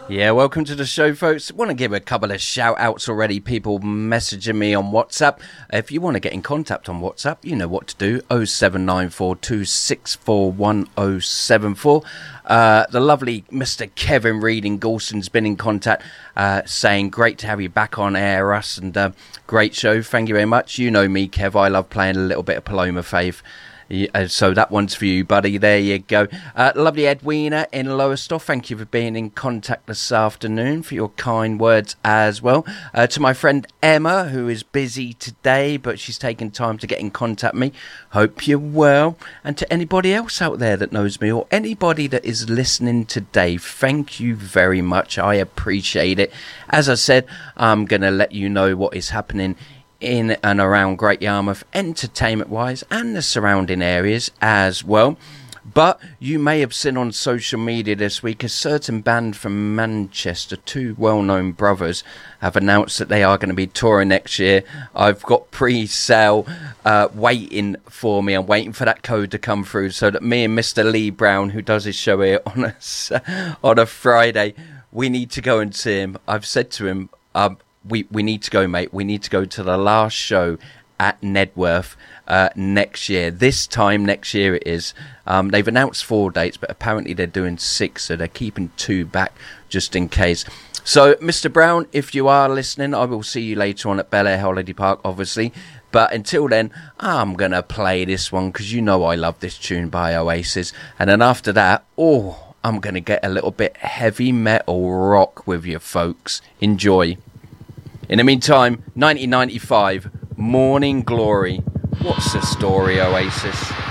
Yeah, welcome to the show, folks. Want to give a couple of shout-outs already. People messaging me on WhatsApp. If you want to get in contact on WhatsApp, you know what to do. 07942641074. The lovely Mr. Kevin Reed in Galston's been in contact, saying great to have you back on air, Russ, and great show. Thank you very much. You know me, Kev. I love playing a little bit of Paloma Faith. So that one's for you, buddy. There you go. Lovely Edwina in Lowestoft. Thank you for being in contact this afternoon, for your kind words as well. To my friend Emma, who is busy today, but she's taken time to get in contact with me. Hope you're well. And to anybody else out there that knows me, or anybody that is listening today, thank you very much. I appreciate it. As I said, I'm going to let you know what is happening in and around Great Yarmouth, entertainment wise, and the surrounding areas as well. But you may have seen on social media this week a certain band from Manchester, two well-known brothers, have announced that they are going to be touring next year. I've got pre-sale waiting for me. I'm waiting for that code to come through so that me and Mr. Lee Brown, who does his show here on a Friday, we need to go and see him. I've said to him, we need to go, mate. We need to go to the last show at Nedworth next year. This time next year it is. They've announced 4 dates, but apparently they're doing 6, so they're keeping 2 back just in case. So, Mr. Brown, if you are listening, I will see you later on at Bel Air Holiday Park, obviously. But until then, I'm going to play this one because you know I love this tune by Oasis. And then after that, I'm going to get a little bit heavy metal rock with you, folks. Enjoy. In the meantime, 1995, Morning Glory. What's the story, Oasis?